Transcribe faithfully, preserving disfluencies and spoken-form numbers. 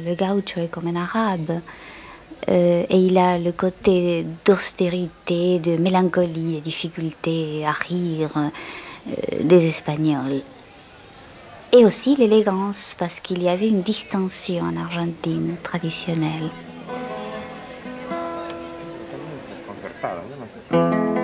le gaucho est comme un arabe. Euh, et il a le côté d'austérité, de mélancolie, de difficulté à rire euh, des Espagnols. Et aussi l'élégance, parce qu'il y avait une distinction en Argentine traditionnelle. Concertada, yo no sé.